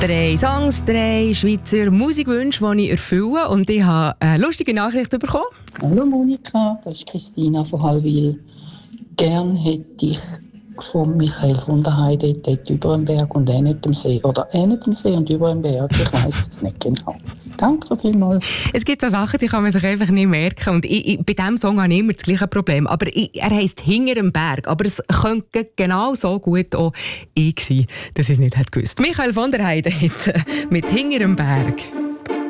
3 Songs, 3 Schweizer Musikwünsche, die ich erfülle. Und ich habe eine lustige Nachricht bekommen. Hallo Monika, das ist Christina von Hallwil. Gern hätte ich von Michael von der Heide dort über den Berg und nicht am See. Oder nicht am See und über den Berg, ich weiss es nicht genau. Danke so vielmals. Es gibt so Sachen, die kann man sich einfach nicht merken. Und bei diesem Song habe ich immer das gleiche Problem. Aber er heisst «Hinter dem Berg». Aber es könnte genau so gut auch ich sein, dass ich es nicht gewusst hätte. Michael von der Heide mit «Hinter dem Berg».